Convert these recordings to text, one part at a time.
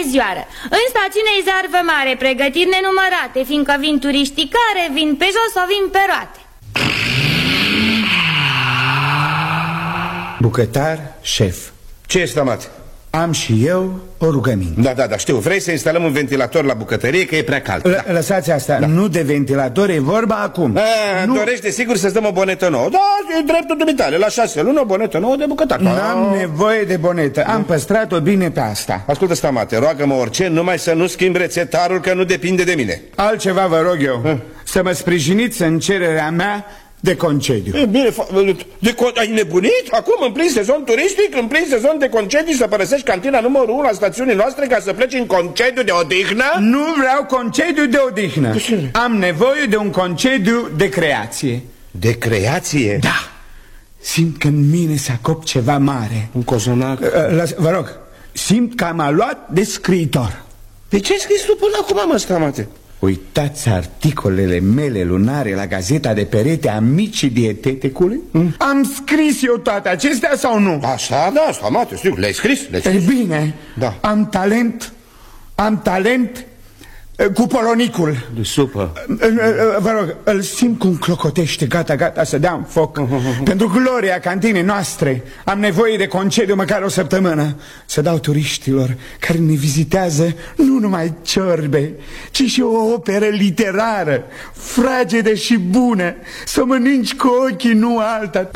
zioară. În stațiune Zarvă Mare, pregătiri nenumărate, fiindcă vin turiștii care vin pe jos sau vin pe roate. Bucătar, șef. Ce este, Stamat? Am și eu o rugăminte. Da, știu. Vrei să instalăm un ventilator la bucătărie, că e prea cald. Lăsați asta, nu de ventilator, e vorba acum. Dorești de sigur să-ți dăm o bonetă nouă. Da, e dreptul dumitale. La 6 luni o bonetă nouă de bucătar. N-am nevoie de bonetă, am păstrat-o bine pe asta. Ascultă, Stamate, roagă-mă orice, numai să nu schimbi rețetarul, că nu depinde de mine. Altceva vă rog eu, să mă sprijiniți în cererea mea de concediu. E bine, ai nebunit? Acum, în plin sezon turistic, în plin sezon de concedii, să părăsești cantina numărul 1 a stațiunii noastre ca să pleci în concediu de odihnă? Nu vreau concediu de odihnă. Am nevoie de un concediu de creație. De creație? Da. Simt că în mine se acop ceva mare. Un cozonac? Vă rog, simt că am luat de scriitor. De ce ai scris tu până acum, mă, Stamate? Uitați articolele mele lunare la gazeta de perete a Micii Dieteticului. Am scris eu toate acestea sau nu? Așa, da, Stamate, sigur, le-ai scris, E bine, da. Am talent cu polonicul. De supă. Vă rog, îl simt cum clocotește, gata să dea un foc. Pentru gloria cantinei noastre am nevoie de concediu măcar o săptămână, să dau turiștilor care ne vizitează nu numai ciorbe, ci și o operă literară, fragedă și bună, să mănânci cu ochii, nu alta.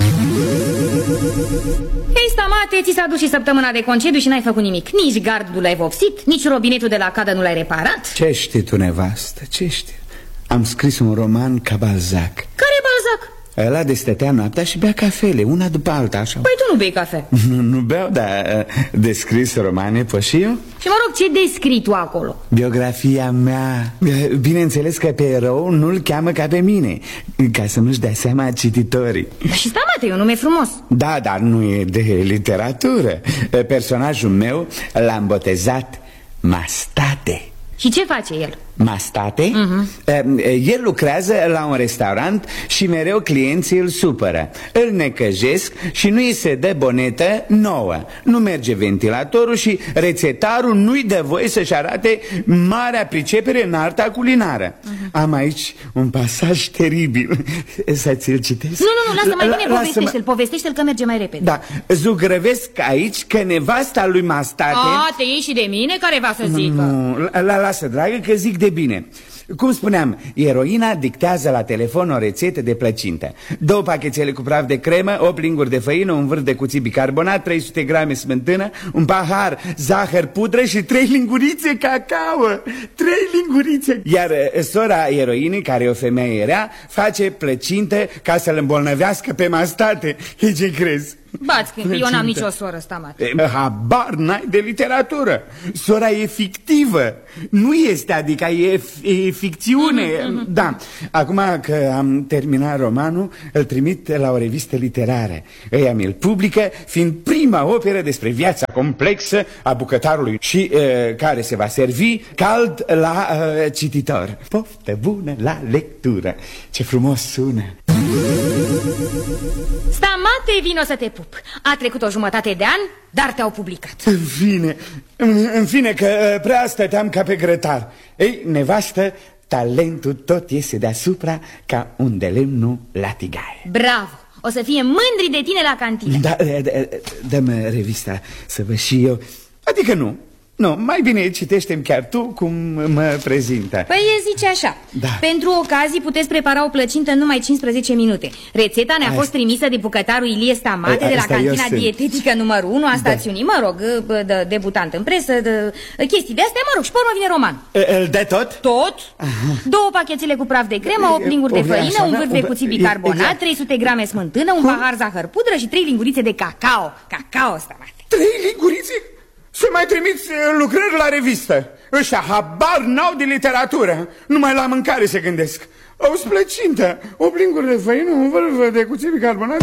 Hei, Stamate, ți s-a dus și săptămâna de concediu și n-ai făcut nimic. Nici gardul l-ai vopsit, nici robinetul de la cadă nu l-ai reparat. Ce știi tu, nevastă, ce știi? Am scris un roman ca Balzac. Care e Balzac? Ăla de stătea noaptea și bea cafele, una după alta, așa. Păi tu nu bei cafe. Nu beau, dar descris romane pot și eu? Și mă rog, ce descrii tu acolo? Biografia mea. Bineînțeles că pe erou nu-l cheamă ca pe mine, ca să nu-și dea seama cititorii. Și Stamate, e un nume frumos. Da, dar nu e de literatură. Personajul meu l-am botezat Mastate. Și ce face el? Mastate? El lucrează la un restaurant și mereu clienții îl supără. Îl necăjesc și nu îi se dă bonetă nouă. Nu merge ventilatorul și rețetarul nu-i dă voie să-și arate marea pricepere în arta culinară. Am aici un pasaj teribil. Să ți-l citesc? Nu, lasă, mai bine povestește-l că merge mai repede. Da, zugrăvesc aici că nevasta lui Mastate... Te iei și de mine? Care va să zică? Nu, lasă, dragă, că zic de bine. Cum spuneam, eroina dictează la telefon o rețetă de plăcintă: 2 pachetele cu praf de cremă, 8 linguri de făină, un vârf de cuțit bicarbonat, 300 grame smântână, un pahar zahăr pudră și 3 lingurițe cacao. 3 lingurițe. Iar sora eroinei, care e o femeie rea, face plăcintă ca să-l îmbolnăvească pe Mastate. E ce crezi? Bați, că eu n-am nicio soră, Stamate. Habar n-ai de literatură. Sora e fictivă. Nu este, adică e ficțiune. Da. Acum că am terminat romanul, îl trimit la o revistă literară. Ăia mi-l publică, fiind prima operă despre viața complexă a bucătarului și care se va servi cald la cititor. Poftă bună la lectură. Ce frumos sună. Stamate, vino să te pup. A trecut o jumătate de an, dar te-au publicat. În fine, că prea stăteam ca pe grătar. Ei, nevastă, talentul tot iese deasupra ca un de lemnul la tigaie. Bravo! O să fie mândri de tine la cantină. Da, dă-mi revista să văd și eu. Adică nu, mai bine citește-mi chiar tu cum mă prezintă. Păi zice așa, pentru ocazii puteți prepara o plăcintă în numai 15 minute. Rețeta ne-a fost trimisă de bucătarul Ilie Stamate de la cantina dietetică numărul 1 a stațiunii. Mă rog, debutant în presă, chestii de astea, mă rog, și pe urmă vine roman. Îl dă tot? Tot. 2 pachetele cu praf de cremă, 8 linguri de făină, un vârf de cuțit bicarbonat, 300 grame smântână, un pahar zahăr pudră și 3 lingurițe de cacao. Cacao, Stamate. 3 lingurițe? Să mai trimiți lucrări la revistă. Ăștia habar n-au de literatură. Numai la mâncare se gândesc. O splăcintă, 8 linguri de făină, un vârf de cuțit bicarbonat.